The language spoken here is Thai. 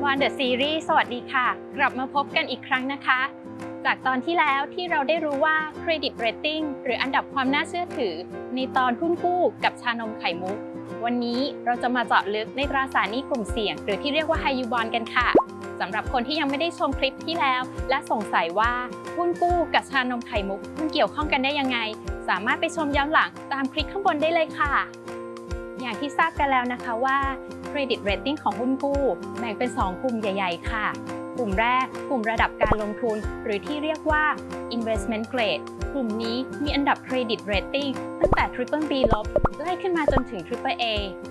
One The Series สวัสดีค่ะกลับมาพบกันอีกครั้งนะคะจากตอนที่แล้วที่เราได้รู้ว่า Credit Rating หรืออันดับความน่าเชื่อถือในตอนหุ้นกู้กับชานมไข่มุกวันนี้เราจะมาเจาะลึกในตราสารหนี้กลุ่มเสี่ยงหรือที่เรียกว่า High Yield Bond กันค่ะสำหรับคนที่ยังไม่ได้ชมคลิปที่แล้วและสงสัยว่าหุ้นกู้กับชานมไข่มุกมันเกี่ยวข้องกันได้ยังไงสามารถไปชมย้อนหลังตามคลิปข้างบนได้เลยค่ะอย่างที่ทราบกันแล้วนะคะว่า Credit Rating ของหุ้นกู้แบ่งเป็น 2 กลุ่มใหญ่ๆค่ะกลุ่มแรกกลุ่มระดับการลงทุนหรือที่เรียกว่า Investment Grade กลุ่มนี้มีอันดับ Credit Rating ตั้งแต่ Triple B ลบไล่ขึ้นมาจนถึง Triple A